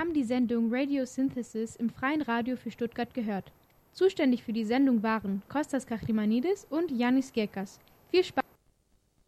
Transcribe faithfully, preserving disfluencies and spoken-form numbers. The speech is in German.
haben die Sendung Radio Synthesis im Freien Radio für Stuttgart gehört. Zuständig für die Sendung waren Kostas Kachimanidis und Yannis Gekas. Viel Spaß!